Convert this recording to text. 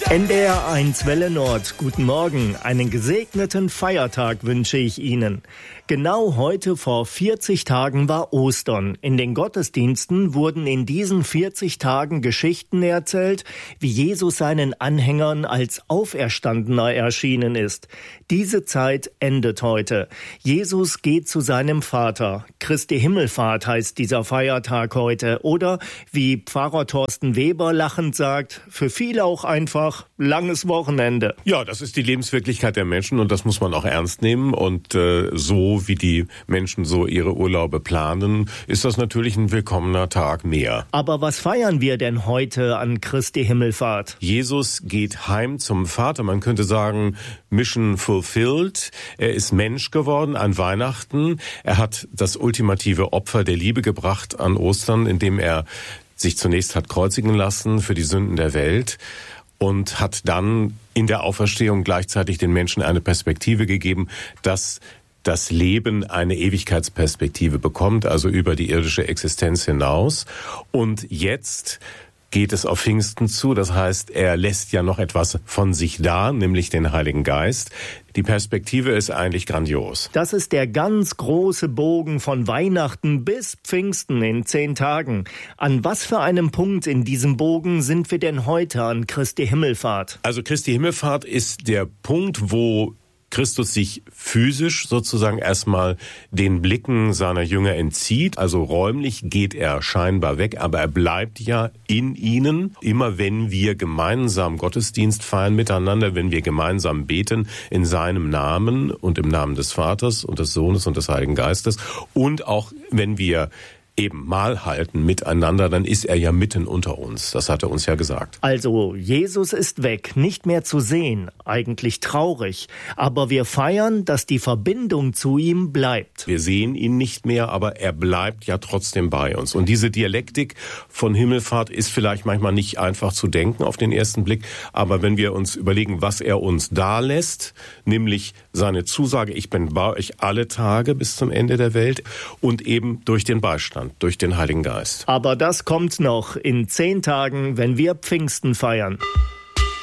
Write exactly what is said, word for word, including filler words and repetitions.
N D R eins Welle Nord, guten Morgen. Einen gesegneten Feiertag wünsche ich Ihnen. Genau heute vor vierzig Tagen war Ostern. In den Gottesdiensten wurden in diesen vierzig Tagen Geschichten erzählt, wie Jesus seinen Anhängern als Auferstandener erschienen ist. Diese Zeit endet heute. Jesus geht zu seinem Vater. Christi Himmelfahrt heißt dieser Feiertag heute. Oder, wie Pfarrer Thorsten Weber lachend sagt, für viele auch einfach langes Wochenende. Ja, das ist die Lebenswirklichkeit der Menschen und das muss man auch ernst nehmen. Und äh, so wie die Menschen so ihre Urlaube planen, ist das natürlich ein willkommener Tag mehr. Aber was feiern wir denn heute an Christi Himmelfahrt? Jesus geht heim zum Vater. Man könnte sagen, Mission fulfilled. Er ist Mensch geworden an Weihnachten. Er hat das ultimative Opfer der Liebe gebracht an Ostern, indem er sich zunächst hat kreuzigen lassen für die Sünden der Welt und hat dann in der Auferstehung gleichzeitig den Menschen eine Perspektive gegeben, dass das Leben eine Ewigkeitsperspektive bekommt, also über die irdische Existenz hinaus. Und jetzt geht es auf Pfingsten zu, das heißt, er lässt ja noch etwas von sich da, nämlich den Heiligen Geist. Die Perspektive ist eigentlich grandios. Das ist der ganz große Bogen von Weihnachten bis Pfingsten in zehn Tagen. An was für einem Punkt in diesem Bogen sind wir denn heute an Christi Himmelfahrt? Also Christi Himmelfahrt ist der Punkt, wo Christus sich physisch sozusagen erstmal den Blicken seiner Jünger entzieht. Also räumlich geht er scheinbar weg, aber er bleibt ja in ihnen. Immer wenn wir gemeinsam Gottesdienst feiern miteinander, wenn wir gemeinsam beten in seinem Namen und im Namen des Vaters und des Sohnes und des Heiligen Geistes und auch wenn wir eben Mahl halten miteinander, dann ist er ja mitten unter uns. Das hat er uns ja gesagt. Also, Jesus ist weg, nicht mehr zu sehen. Eigentlich traurig. Aber wir feiern, dass die Verbindung zu ihm bleibt. Wir sehen ihn nicht mehr, aber er bleibt ja trotzdem bei uns. Und diese Dialektik von Himmelfahrt ist vielleicht manchmal nicht einfach zu denken auf den ersten Blick. Aber wenn wir uns überlegen, was er uns da lässt, nämlich seine Zusage, ich bin bei euch alle Tage bis zum Ende der Welt und eben durch den Beistand, durch den Heiligen Geist. Aber das kommt noch in zehn Tagen, wenn wir Pfingsten feiern.